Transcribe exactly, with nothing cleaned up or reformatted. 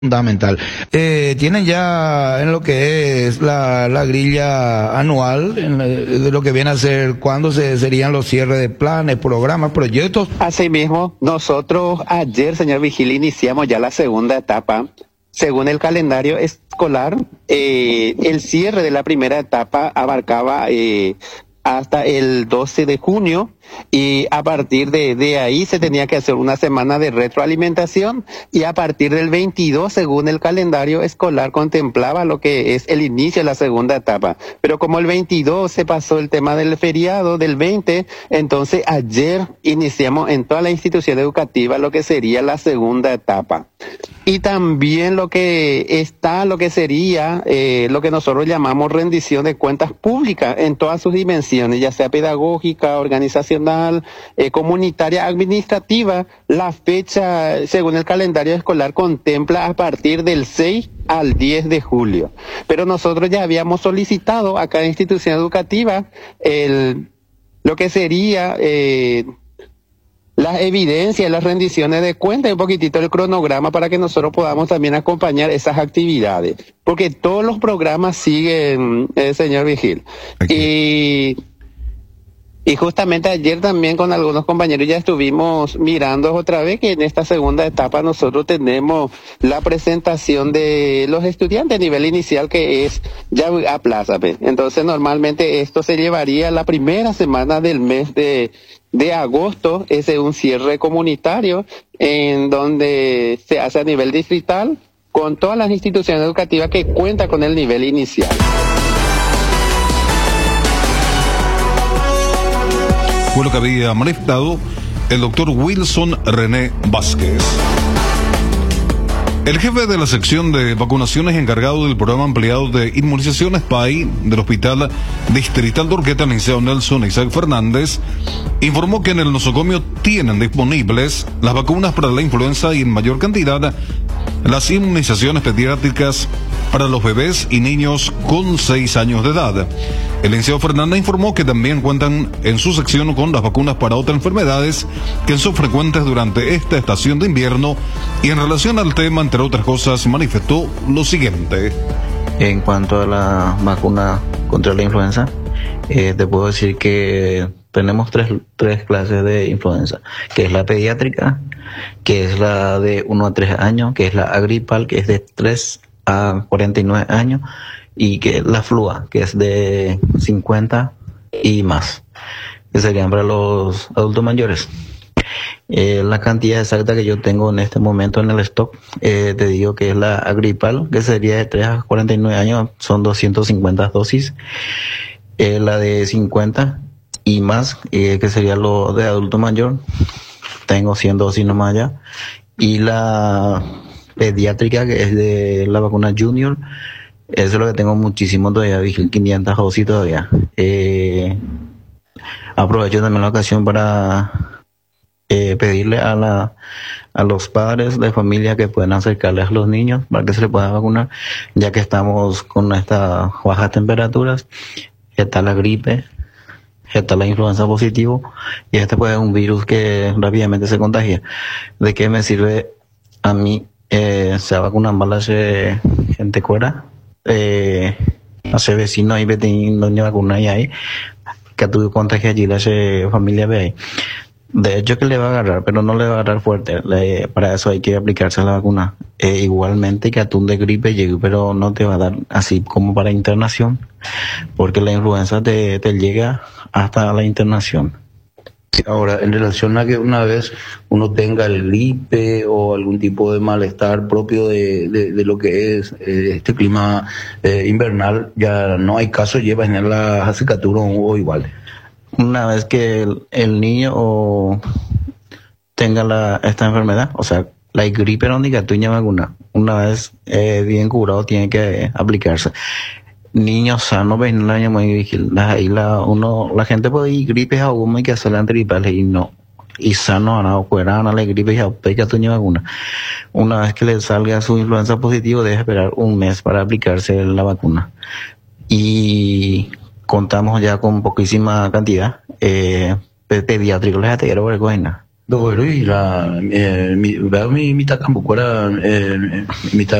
Fundamental. Eh, ¿Tienen ya en lo que es la, la grilla anual, en la, de lo que viene a ser, cuándo se, serían los cierres de planes, programas, proyectos? Asimismo, nosotros ayer, señor Vigil, iniciamos ya la segunda etapa. Según el calendario escolar, eh, el cierre de la primera etapa abarcaba eh, hasta el doce de junio y a partir de, de ahí se tenía que hacer una semana de retroalimentación y a partir del veintidós, según el calendario escolar, contemplaba lo que es el inicio de la segunda etapa. Pero como el veintidós se pasó el tema del feriado del veinte, entonces ayer iniciamos en toda la institución educativa lo que sería la segunda etapa. Y también lo que está, lo que sería, eh, lo que nosotros llamamos rendición de cuentas públicas en todas sus dimensiones, ya sea pedagógica, organizacional, eh, comunitaria, administrativa. La fecha, según el calendario escolar, contempla a partir del seis al diez de julio. Pero nosotros ya habíamos solicitado a cada institución educativa el, lo que sería... Eh, las evidencias, las rendiciones de cuentas y un poquitito el cronograma para que nosotros podamos también acompañar esas actividades. Porque todos los programas siguen, eh, señor Vigil. Okay. Y, y justamente ayer también con algunos compañeros ya estuvimos mirando otra vez que en esta segunda etapa nosotros tenemos la presentación de los estudiantes a nivel inicial, que es ya aplázame. Entonces normalmente esto se llevaría la primera semana del mes de... de agosto. Es un cierre comunitario en donde se hace a nivel distrital con todas las instituciones educativas que cuentan con el nivel inicial. Fue lo que había manifestado el doctor Wilson René Vázquez. El jefe de la sección de vacunaciones encargado del programa ampliado de inmunizaciones P A I del Hospital Distrital de Urqueta, Liceo Nelson Isaac Fernández, informó que en el nosocomio tienen disponibles las vacunas para la influenza y en mayor cantidad las inmunizaciones pediátricas para los bebés y niños con seis años de edad. El licenciado Fernández informó que también cuentan en su sección con las vacunas para otras enfermedades que son frecuentes durante esta estación de invierno, y en relación al tema, entre otras cosas, manifestó lo siguiente. En cuanto a la vacuna contra la influenza, eh, te puedo decir que tenemos tres, tres clases de influenza, que es la pediátrica, que es la de uno a tres años, que es la agripal, que es de tres a cuarenta y nueve años, y que la flua, que es de cincuenta y más, que serían para los adultos mayores. Eh, la cantidad exacta que yo tengo en este momento en el stock, eh, te digo que es la agripal, que sería de tres a cuarenta y nueve años, son doscientas cincuenta dosis. Eh, la de cincuenta y más, eh, que sería lo de adulto mayor, tengo cien dosis nomás ya. Y la pediátrica, que es de la vacuna Junior, eso es lo que tengo muchísimo todavía, Vigil, quinientas dosis todavía. Eh, aprovecho también la ocasión para eh, pedirle a la a los padres de familia que puedan acercarles a los niños para que se les pueda vacunar, ya que estamos con estas bajas temperaturas, está la gripe, está la influenza positivo, y este pues es un virus que rápidamente se contagia. ¿De qué me sirve a mí eh, se vacunan balas eh, gente cuera? Eh, hace vecinos ahí vete doña vacuna y ahí que tuvo contagio allí la familia ve ahí. De hecho que le va a agarrar, pero no le va a agarrar fuerte. Le, para eso hay que aplicarse la vacuna. Eh, igualmente que atún de gripe llegue, pero no te va a dar así como para internación, porque la influenza te, te llega hasta la internación. Ahora, en relación a que una vez uno tenga el gripe o algún tipo de malestar propio de, de, de lo que es eh, este clima eh, invernal, ya no hay caso, lleva en la acicatura o igual. Una vez que el, el niño o tenga la, esta enfermedad, o sea, la gripe no diga tuña vacuna, una vez eh, bien curado tiene que aplicarse. Niños sanos, ven el año muy vigilados, ahí la, uno, la gente puede ir gripes a uno y que hacer la antigripales y no, y sano a la fuera a la gripe y a peca tuña vacuna. Una vez que le salga su influenza positivo, debe esperar un mes para aplicarse la vacuna. Y contamos ya con poquísima cantidad, eh, pediátricos, les quiero ver coina. Dovero y la eh, mi, veo mi mi tacambuco era eh, mi